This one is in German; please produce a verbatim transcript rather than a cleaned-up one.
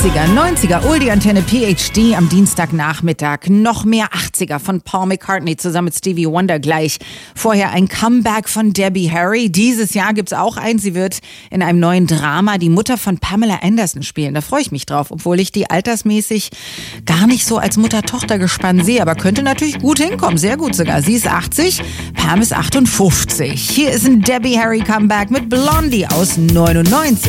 achtziger, neunziger, Oldie-Antenne P H D am Dienstagnachmittag. Noch mehr achtziger von Paul McCartney zusammen mit Stevie Wonder gleich. Vorher ein Comeback von Debbie Harry. Dieses Jahr gibt's auch eins. Sie wird in einem neuen Drama die Mutter von Pamela Anderson spielen. Da freue ich mich drauf, obwohl ich die altersmäßig gar nicht so als Mutter-Tochter-Gespann sehe. Aber könnte natürlich gut hinkommen. Sehr gut sogar. Sie ist achtzig, Pam ist achtundfünfzig. Hier ist ein Debbie Harry Comeback mit Blondie aus neunundneunzig.